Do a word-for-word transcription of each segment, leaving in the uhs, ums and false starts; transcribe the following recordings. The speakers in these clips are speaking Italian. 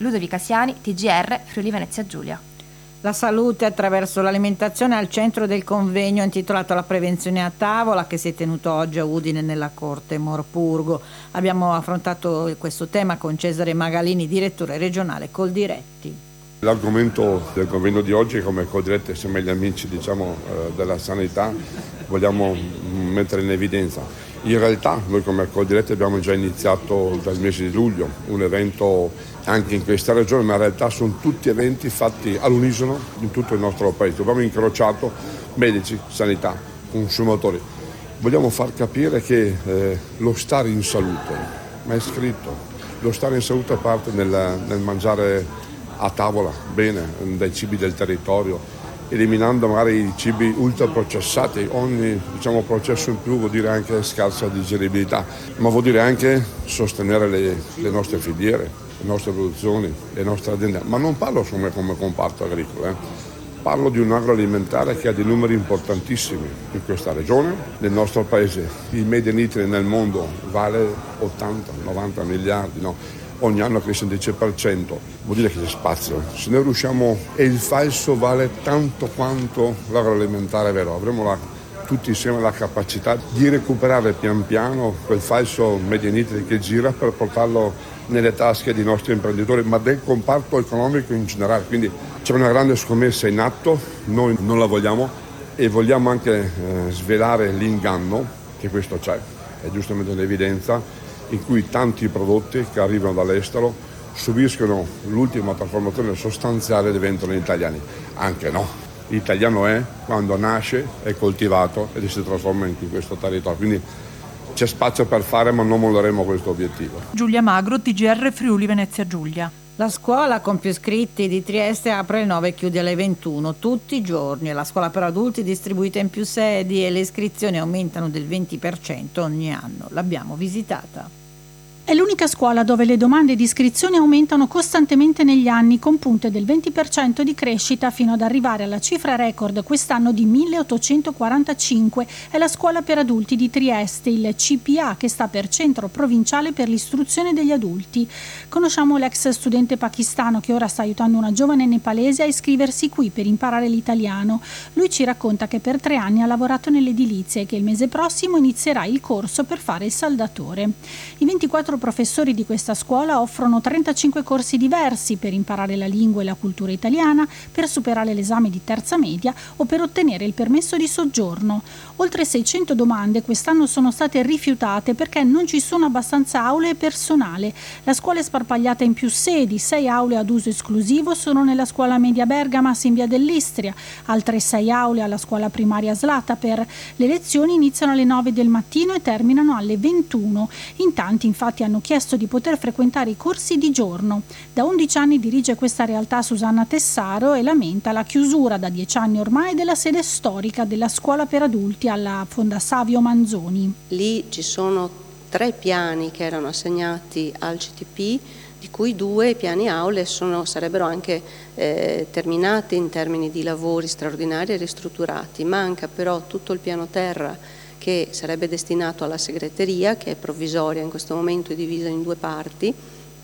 Ludovica Siani, T G R, Friuli Venezia Giulia. La salute attraverso l'alimentazione al centro del convegno intitolato La prevenzione a tavola, che si è tenuto oggi a Udine nella Corte Morpurgo. Abbiamo affrontato questo tema con Cesare Magalini, direttore regionale Coldiretti. L'argomento del convegno di oggi, come Coldiretti insieme agli amici diciamo, eh, della sanità, vogliamo mettere in evidenza. In realtà noi come Coldiretti abbiamo già iniziato dal mese di luglio un evento anche in questa regione, ma in realtà sono tutti eventi fatti all'unisono in tutto il nostro paese. Abbiamo incrociato medici, sanità, consumatori. Vogliamo far capire che eh, lo stare in salute, ma è scritto, lo stare in salute parte nel, nel mangiare a tavola bene, dai cibi del territorio, eliminando magari i cibi ultraprocessati. Ogni diciamo, processo in più vuol dire anche scarsa digeribilità, ma vuol dire anche sostenere le, le nostre filiere, le nostre produzioni, le nostre aziende. Ma non parlo solo come comparto agricolo, eh. Parlo di un agroalimentare che ha dei numeri importantissimi in questa regione, nel nostro paese. Il Made in Italy nel mondo vale ottanta novanta miliardi, no? Ogni anno cresce il dieci per cento, vuol dire che c'è spazio. Se noi riusciamo, e il falso vale tanto quanto l'agroalimentare vero, avremo la, tutti insieme la capacità di recuperare pian piano quel falso Made in Italy che gira per portarlo nelle tasche dei nostri imprenditori, ma del comparto economico in generale. Quindi c'è una grande scommessa in atto, noi non la vogliamo e vogliamo anche eh, svelare l'inganno che questo c'è, è giustamente un'evidenza, in cui tanti prodotti che arrivano dall'estero subiscono l'ultima trasformazione sostanziale e diventano italiani. Anche no, l'italiano è quando nasce, è coltivato e si trasforma in questo territorio. Quindi c'è spazio per fare, ma non molleremo questo obiettivo. Giulia Magro, T G R Friuli Venezia Giulia. La scuola con più iscritti di Trieste apre alle nove e chiude alle ventuno tutti i giorni. La scuola per adulti distribuita in più sedi e le iscrizioni aumentano del venti per cento ogni anno. L'abbiamo visitata. È l'unica scuola dove le domande di iscrizione aumentano costantemente negli anni, con punte del venti per cento di crescita fino ad arrivare alla cifra record quest'anno di milleottocentoquarantacinque. È la scuola per adulti di Trieste, il C P A, che sta per Centro Provinciale per l'Istruzione degli Adulti. Conosciamo l'ex studente pakistano che ora sta aiutando una giovane nepalese a iscriversi qui per imparare l'italiano. Lui ci racconta che per tre anni ha lavorato nell'edilizia e che il mese prossimo inizierà il corso per fare il saldatore. I ventiquattro professori di questa scuola offrono trentacinque corsi diversi per imparare la lingua e la cultura italiana, per superare l'esame di terza media o per ottenere il permesso di soggiorno. Oltre seicento domande quest'anno sono state rifiutate perché non ci sono abbastanza aule e personale. La scuola è sparpagliata in più sedi, sei aule ad uso esclusivo sono nella scuola media Bergamas in via dell'Istria, altre sei aule alla scuola primaria Slataper. Le lezioni iniziano alle nove del mattino e terminano alle ventuno. In tanti infatti hanno chiesto di poter frequentare i corsi di giorno. Da undici anni dirige questa realtà Susanna Tessaro e lamenta la chiusura da dieci anni ormai della sede storica della scuola per adulti alla Fonda Savio Manzoni. Lì ci sono tre piani che erano assegnati al C T P, di cui due piani aule sono, sarebbero anche eh, terminati in termini di lavori straordinari e ristrutturati. Manca però tutto il piano terra che sarebbe destinato alla segreteria, che è provvisoria in questo momento, è divisa in due parti,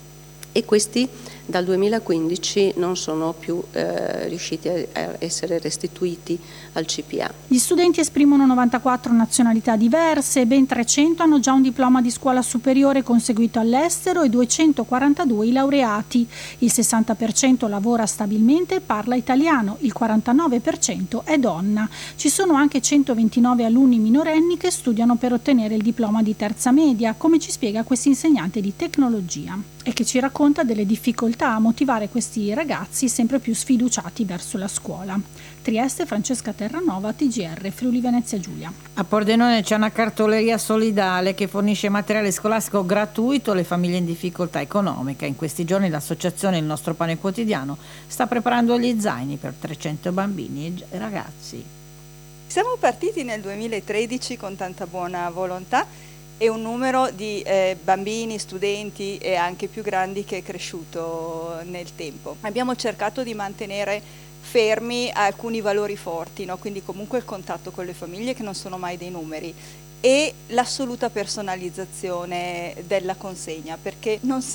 e questi dal duemilaquindici non sono più eh, riusciti a essere restituiti al C P A. Gli studenti esprimono novantaquattro nazionalità diverse, ben trecento hanno già un diploma di scuola superiore conseguito all'estero e duecentoquarantadue i laureati. Il sessanta per cento lavora stabilmente e parla italiano, il quarantanove per cento è donna. Ci sono anche centoventinove alunni minorenni che studiano per ottenere il diploma di terza media, come ci spiega questo insegnante di tecnologia, e che ci racconta delle difficoltà a motivare questi ragazzi sempre più sfiduciati verso la scuola. Trieste, Francesca Terranova, T G R Friuli Venezia Giulia. A Pordenone c'è una cartoleria solidale che fornisce materiale scolastico gratuito alle famiglie in difficoltà economica. In questi giorni l'associazione Il Nostro Pane Quotidiano sta preparando gli zaini per trecento bambini e ragazzi. Siamo partiti nel duemilatredici con tanta buona volontà e un numero di eh, bambini, studenti e anche più grandi che è cresciuto nel tempo. Abbiamo cercato di mantenere fermi alcuni valori forti, no? Quindi comunque il contatto con le famiglie, che non sono mai dei numeri, e l'assoluta personalizzazione della consegna, perché non